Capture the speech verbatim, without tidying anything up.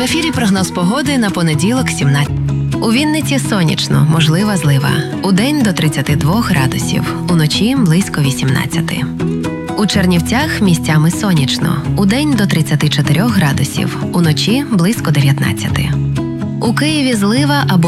ефірі прогноз погоди на понеділок, сімнадцятого. У Вінниці сонячно, можлива злива. Удень до тридцяти двох градусів, уночі близько вісімнадцяти. У Чернівцях місцями сонячно. Удень до тридцяти чотирьох градусів, уночі близько дев'ятнадцяти. У Києві злива або